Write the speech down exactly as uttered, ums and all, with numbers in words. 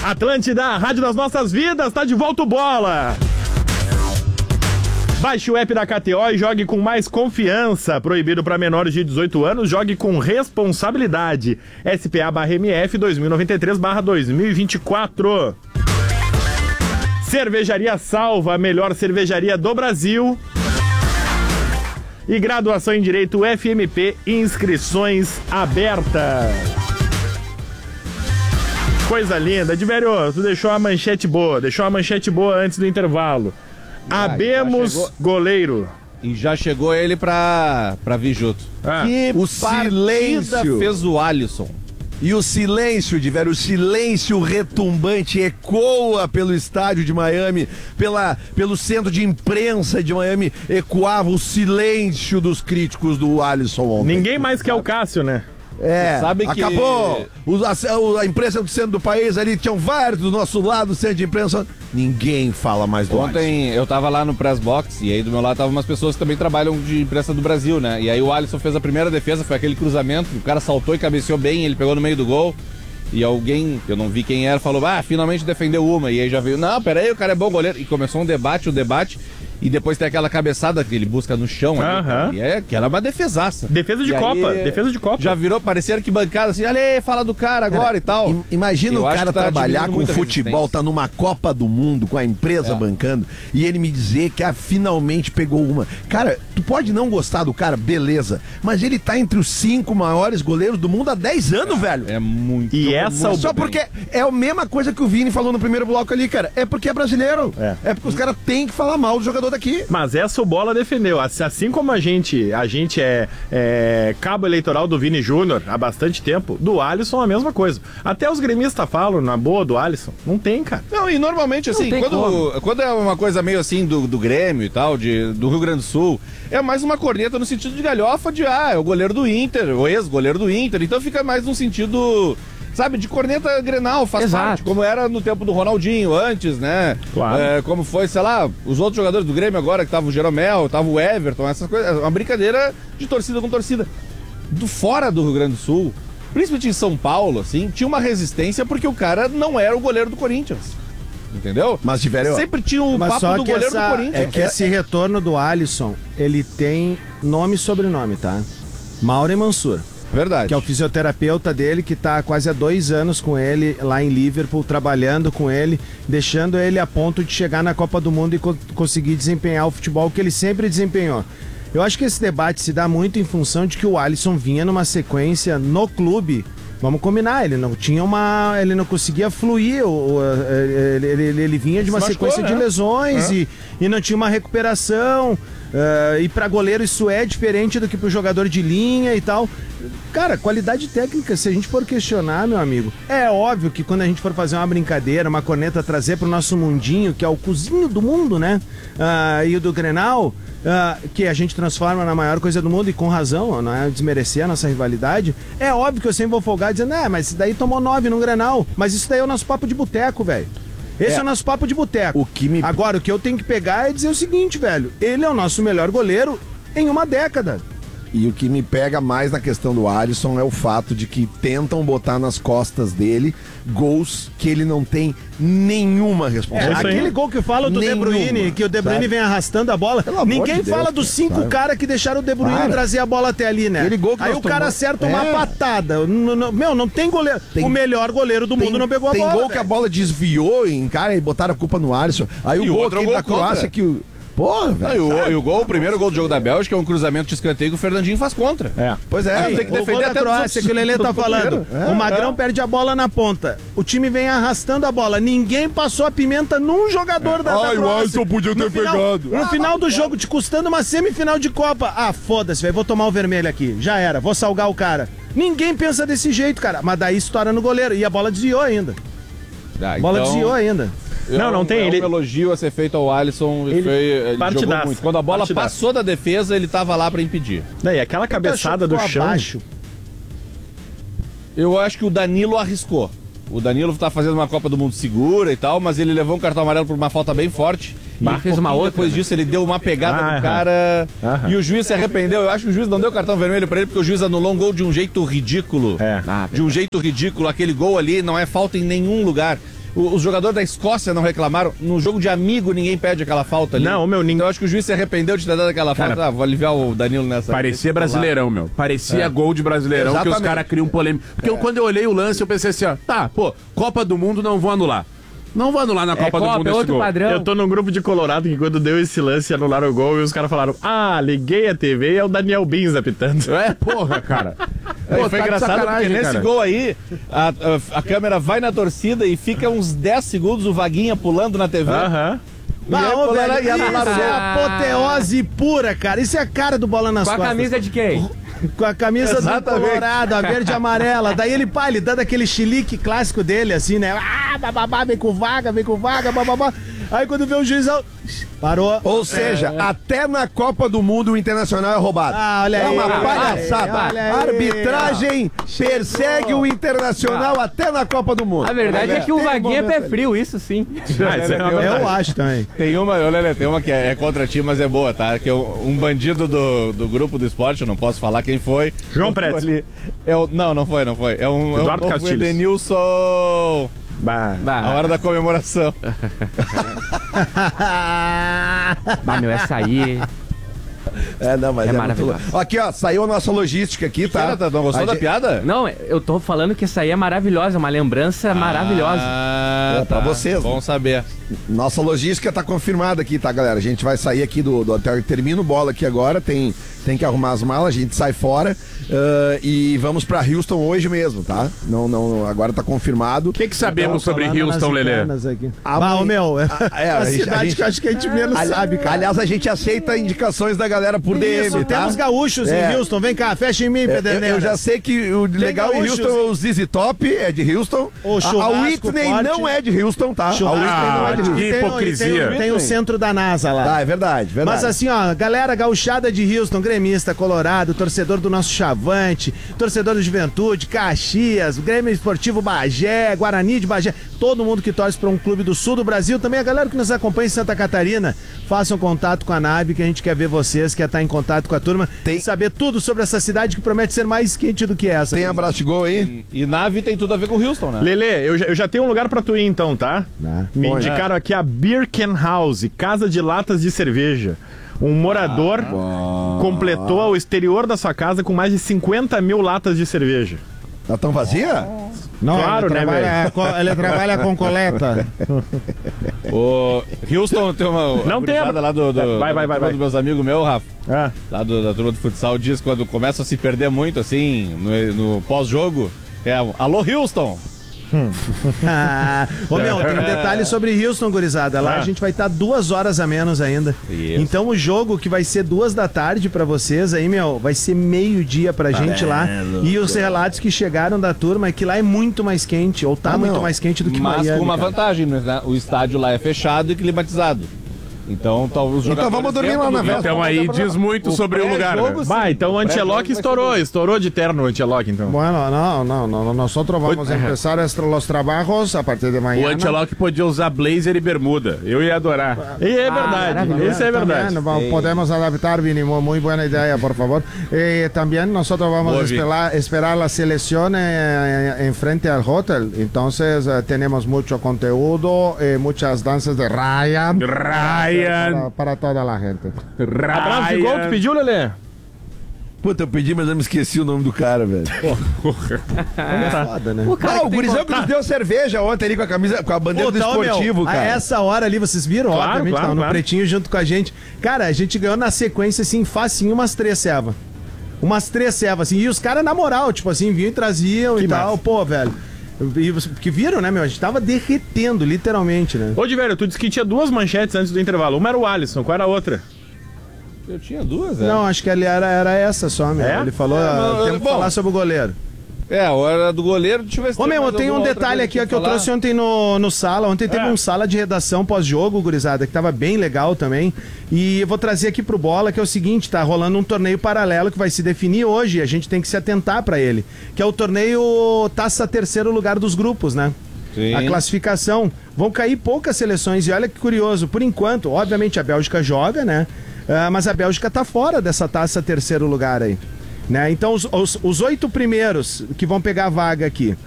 Atlântida, a rádio das nossas vidas, tá de volta o Bola. Baixe o app da K T O e jogue com mais confiança. Proibido para menores de dezoito anos, jogue com responsabilidade. S P A barra M F dois mil e noventa e três barra dois mil e vinte e quatro. Cervejaria Salva, a melhor cervejaria do Brasil. E graduação em Direito F M P, inscrições abertas. Coisa linda. Diverio, tu deixou a manchete boa, deixou a manchete boa antes do intervalo. Ah, Abemos goleiro. E já chegou ele pra, pra vir junto. Ah. Que o silêncio fez o Alisson. E o silêncio, de velho, o silêncio retumbante ecoa pelo estádio de Miami, pela, pelo centro de imprensa de Miami, ecoava o silêncio dos críticos do Alisson ontem. Ninguém mais quer o Cássio, né? É, sabe que... acabou. O, a, a imprensa do centro do país ali, tinham vários do nosso lado, do centro de imprensa. Ninguém fala mais do Ontem Alisson. eu tava lá no Press Box e aí do meu lado tava umas pessoas que também trabalham de imprensa do Brasil, né? E aí o Alisson fez a primeira defesa, foi aquele cruzamento, o cara saltou e cabeceou bem, ele pegou no meio do gol. E alguém, eu não vi quem era, falou, ah, finalmente defendeu uma. E aí já veio, não, peraí, o cara é bom goleiro. E começou um debate, um debate. E depois tem aquela cabeçada que ele busca no chão. Aham. Ali, e é, que era uma defesaça. Defesa de E Copa, aí, defesa de Copa. Já virou, parecia arquibancada assim, olha aí, fala do cara agora Cara, e tal. im- Imagina Eu o acho cara que tá trabalhar diminuindo com muito a futebol, resistência. tá numa Copa do Mundo, com a empresa É. bancando, e ele me dizer que ah, finalmente pegou uma. Cara, tu pode não gostar do cara, beleza, mas ele tá entre os cinco maiores goleiros do mundo há dez anos, velho. É muito. E essa muito Só bem. porque é a mesma coisa que o Vini falou no primeiro bloco ali, cara. É porque é brasileiro. É. É porque os caras têm que falar mal do jogador daqui. Mas essa o Bola defendeu. Assim como a gente, a gente é, é cabo eleitoral do Vini Júnior há bastante tempo, do Alisson a mesma coisa. Até os gremistas falam, na boa, do Alisson. Não tem, cara. Não, e normalmente assim, tem quando, quando é uma coisa meio assim do, do Grêmio e tal, de, do Rio Grande do Sul, é mais uma corneta no sentido de galhofa de, ah, é o goleiro do Inter, o ex-goleiro do Inter, então fica mais no sentido, sabe, de corneta Grenal, faz Exato. parte, como era no tempo do Ronaldinho antes, né? Claro. É, como foi, sei lá, os outros jogadores do Grêmio agora, que tava o Jeromel, tava o Everton, essas coisas, uma brincadeira de torcida com torcida. Do fora do Rio Grande do Sul, principalmente em São Paulo, assim, tinha uma resistência porque o cara não era o goleiro do Corinthians. Entendeu? Mas tiveram. Sempre tinha um Mas papo só do que goleiro essa- do Corinthians. é que esse retorno do Alisson, ele tem nome e sobrenome, tá? Mauro Mansur, Verdade. que é o fisioterapeuta dele, que tá há quase há dois anos com ele lá em Liverpool, trabalhando com ele, deixando ele a ponto de chegar na Copa do Mundo e co- conseguir desempenhar o futebol que ele sempre desempenhou. Eu acho que esse debate se dá muito em função de que o Alisson vinha numa sequência no clube. Vamos combinar, ele não tinha uma. Ele não conseguia fluir, o, o, ele, ele, ele vinha de uma Se machucou, sequência de né? lesões É. e, e não tinha uma recuperação. Uh, e para goleiro isso é diferente do que para o jogador de linha e tal. Cara, qualidade técnica, se a gente for questionar, meu amigo, é óbvio que quando a gente for fazer uma brincadeira, uma corneta, trazer pro nosso mundinho, que é o cozinho do mundo, né? Uh, e o do Grenal, uh, que a gente transforma na maior coisa do mundo, e com razão, não é desmerecer a nossa rivalidade, é óbvio que eu sempre vou folgar dizendo, é, mas isso daí tomou nove no Grenal, mas isso daí é o nosso papo de boteco, velho. Esse é. é o nosso papo de boteco. O que me... Agora, o que eu tenho que pegar é dizer o seguinte, velho, ele é o nosso melhor goleiro em uma década. E o que me pega mais na questão do Alisson é o fato de que tentam botar nas costas dele gols que ele não tem nenhuma É, responsabilidade. aquele gol que fala do Nenhuma, De Bruyne, que o De Bruyne sabe? vem arrastando a bola. Pelo amor Ninguém de fala Deus, dos cinco sabe? caras que deixaram o De Bruyne Para. trazer a bola até ali, né? Aquele gol que Aí nós o cara tomamos. acerta uma É. patada. N- n- Meu, não tem goleiro. Tem- o melhor goleiro do Tem, mundo não pegou a tem bola. gol que a velho. bola desviou em cara e botaram a culpa no Alisson. Aí E o o gol outro aquele gol da Croácia contra. que o... Porra, Ah, velho. e, o, sabe? e o gol, o primeiro gol do jogo da Bélgica é um cruzamento de escanteio que o Fernandinho faz contra. É. Pois é. Aí, tem que O defender gol da até dos Croácia outros- que o Lelê tá do falando. goleiro. É, o Magrão é. perde a bola na ponta. O time vem arrastando a bola. Ninguém passou a pimenta num jogador da, da Ai, o Croácia. Alisson podia ter No final- pegado. No final do jogo, te custando uma semifinal de Copa. Ah, foda-se, velho. Vou tomar o vermelho aqui. Já era. Vou salgar o cara. Ninguém pensa desse jeito, cara. Mas daí estoura no goleiro. E a bola desviou ainda. Ah, A bola então, desviou ainda. é Não, não um- tem, É ele- um elogio a ser feito ao Alisson. Ele, Ele- foi, ele partidaço, jogou muito. Quando a bola partidaço. passou da defesa, ele tava lá pra impedir. Daí, aquela cabeçada do Ficou chão. abaixo. Eu acho que o Danilo arriscou. O Danilo tá fazendo uma Copa do Mundo segura e tal, mas ele levou um cartão amarelo por uma falta bem forte. Bah, E fez uma pouquinho outra, Depois né? disso, ele deu uma pegada Aham. no cara. Aham. E o juiz se arrependeu. Eu acho que o juiz não deu cartão vermelho pra ele, porque o juiz anulou um gol de um jeito ridículo. É. De um jeito ridículo. Aquele gol ali não é falta em nenhum lugar. O- Os jogadores da Escócia não reclamaram. No jogo de amigo, ninguém pede aquela falta ali. Não, meu, ninguém- Então eu acho que o juiz se arrependeu de ter dado aquela falta. Cara, Ah, vou aliviar o Danilo nessa. Parecia brasileirão, meu. Parecia gol de brasileirão que os Exatamente. caras criam polêmica. Porque eu, quando eu olhei o lance, eu pensei assim, ó, tá, pô, Copa do Mundo não vou anular. Não vou anular na Copa, Copa, do Mundo é esse outro gol. padrão. Eu tô num grupo de Colorado que quando deu esse lance anularam o gol e os caras falaram: Ah, liguei a T V e é o Daniel Bins apitando. É, porra, cara. Pô, Pô, foi tá de engraçado porque sacanagem, nesse cara. gol aí, a, a, a câmera vai na torcida e fica uns dez segundos o Vaguinha pulando na T V. Aham. E aí, Ah, ô, pularam- velho, e anularam o isso é gol. apoteose pura, cara. Isso é a cara do Bola nas Com a Costas. camisa de quem? Com a camisa do Exatamente. Colorado, a verde e amarela. Daí ele, pá, ele dando aquele chilique clássico dele, assim, né? Ah, bababá, vem com vaga, vem com vaga, bababá. Aí quando vê o juiz, ó, parou. Ou seja, até na Copa do Mundo o Internacional é roubado. Ah, olha é aí, uma olha palhaçada. aí, olha aí. A arbitragem persegue o Internacional até na Copa do Mundo. A verdade é que o Tem Vaguinha é momento pé frio, isso sim. Ah, isso é uma verdade. Eu acho também. Tem uma, olha, Lelê, tem uma que é, é contra ti, mas é boa, tá? Que é um bandido do, do grupo do esporte, eu não posso falar quem foi. João Eu tô Pretz. ali. É o, não, não foi, não foi. É um, Eduardo é um novo Castilhos. Edenilson. Bah. Bah, A hora da comemoração. bah, meu, essa aí. É, não, mas É é, muito maravilhoso. louco. Aqui, ó, saiu a nossa logística aqui, tá? Cara, tá, não gostou A da gente- piada? Não, eu tô falando que essa aí é maravilhosa, uma lembrança maravilhosa. Ah, É, pra vocês, Bom né? saber. Nossa logística tá confirmada aqui, tá, galera? A gente vai sair aqui do, do hotel. Termina o bola aqui agora, tem, tem que arrumar as malas, a gente sai fora ah, e vamos pra Houston hoje mesmo, tá? Não, não, agora tá confirmado. O que, que sabemos sobre Falando Houston, nas Lelê? internas aqui. Ah, Ah, ô, mas- meu, é Ah, é, a, a gente- cidade a gente- que eu acho que a gente menos Ali- sabe, cara. Aliás, a gente aceita indicações da galera por D M, Isso, tá? temos gaúchos É. em Houston. Vem cá, fecha em mim, É, eu, Pederneiras. eu já sei que o legal em gaúchos, Houston é o Z Z Top, é de Houston. O a, a churrasco Whitney forte. não é de Houston, tá? Churrasco. A Whitney não é de Ah, Houston. que Tem- hipocrisia. Tem, tem o centro da NASA lá. Ah, é verdade, verdade. Mas assim, ó, galera gauchada de Houston, gremista, Colorado, torcedor do nosso Chavante, torcedor do Juventude, Caxias, Grêmio Esportivo Bagé, Guarani de Bagé, todo mundo que torce para um clube do sul do Brasil, também a galera que nos acompanha em Santa Catarina, façam contato com a nave que a gente quer ver vocês, quer estar em contato com a turma, Tem- e saber tudo sobre essa cidade que promete ser mais quente do que essa. Tem abraço de gol aí? E nave tem tudo a ver com o Houston, né? Lelê, eu já, eu já tenho um lugar pra tu ir então, tá? Ah, Me onde? indicaram aqui a Birkenhouse, casa de latas de cerveja. Um morador completou o exterior da sua casa com mais de cinquenta mil latas de cerveja. Tá tão vazia? Não, Claro, ele né, trabalha, co- ele trabalha com coleta. O Houston tem uma. Não a tem a- gurizada lá do, do, Vai, vai, vai, turma vai. dos meus amigos meus, Rafa. Ah. Lá do, da turma do futsal diz quando começa a se perder muito assim no, no pós-jogo. É, alô Houston! Ah, ô meu, tem um detalhe sobre Houston, gurizada. Lá Ah. a gente vai estar duas horas a menos ainda. Isso. Então o jogo que vai ser duas da tarde pra vocês aí, meu, vai ser meio-dia pra gente lá. E os relatos que chegaram da turma é que lá é muito mais quente, ou tá Ah, muito não. mais quente do que Mas Miami. com uma cara. vantagem, né? O estádio lá é fechado e climatizado. Então, tá, os jogadores vamos dormir dentro lá na do- véspera. Então aí diz muito sobre o lugar, pré-jogo, né? Bah, então o Ancelotti pré-jogo vai estourou, ser estourou de terno o Ancelotti, então. Bueno, não, não, não. Nosotros vamos empezar os trabalhos a partir de O mañana. Ancelotti podia usar blazer e bermuda. Eu ia adorar. E é Ah, verdade, maravilhoso. isso é verdade. También, podemos adaptar, Vini, muy, muy buena idea, por favor. Eh, también nosotros vamos Muy a bien. esperar, esperar la selección eh, en frente al hotel. Entonces eh, tenemos mucho contenido, eh, muchas danzas de Ryan. Ryan. Para, para toda la gente. Abraço de gol, tu pediu, Lelê? Puta, eu pedi, mas eu me esqueci o nome do cara, velho. Foda, né? O cara Ah, que o tem gurizão que contato- nos deu cerveja ontem ali com a camisa, com a bandeira do Puta, ô, meu, esportivo, a cara. essa hora ali, vocês viram, Claro, obviamente, claro, estavam no claro. pretinho junto com a gente. Cara, a gente ganhou na sequência, assim, facinho, umas três cevas. Umas três cevas, assim, e os caras na moral, tipo assim, vinham e traziam e tal, massa. pô, velho. E, você- que viram, né, meu? A gente tava derretendo, literalmente, né? Ô, de velho, tu disse que tinha duas manchetes antes do intervalo. Uma era o Alisson, qual era a outra? Eu tinha duas, é. Não, acho que ali era, era essa só, meu. É? Ele falou, É, ah, mas, temos que bom. falar sobre o goleiro. É, a hora do goleiro, deixa eu ver se Ô, meu, mais tem um alguma outra detalhe coisa aqui ó, pra que eu falar. trouxe ontem no, no sala. Ontem teve É. um sala de redação pós-jogo, gurizada, que tava bem legal também. E eu vou trazer aqui pro Bola, que é o seguinte, tá rolando um torneio paralelo que vai se definir hoje, e a gente tem que se atentar pra ele. Que é o torneio Taça Terceiro Lugar dos Grupos, né? Sim. A classificação. Vão cair poucas seleções, e olha que curioso, por enquanto, obviamente a Bélgica joga, né? Ah, mas a Bélgica tá fora dessa Taça Terceiro Lugar aí. Né? Então, os, os, os oito primeiros que vão pegar a vaga aqui: